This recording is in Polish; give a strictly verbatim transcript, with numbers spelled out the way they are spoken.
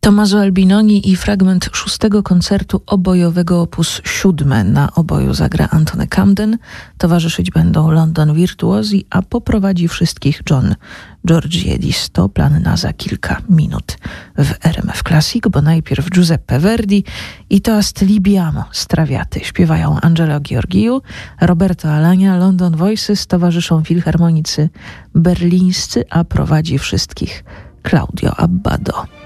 Tommaso Albinoni i fragment szóstego koncertu obojowego opus siódme. Na oboju zagra Anthony Camden, towarzyszyć będą London Virtuosi, a poprowadzi wszystkich John Georgiadis. To plan na za kilka minut w R M F Classic, bo najpierw Giuseppe Verdi i toast Libiamo z Traviaty. Śpiewają Angelo Gheorghiu, Roberto Alagna, London Voices, towarzyszą filharmonicy berlińscy, a prowadzi wszystkich Claudio Abbado.